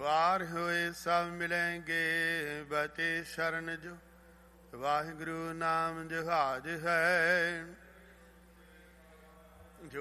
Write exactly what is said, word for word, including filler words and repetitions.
ਵਾਰ ਹੋਏ ਸਭ ਮਿਲੇਂਗੇ, ਬਤੇ ਸ਼ਰਨ ਜੋ ਵਾਹਿਗੁਰੂ ਨਾਮ ਜਹਾਜ ਹੈ।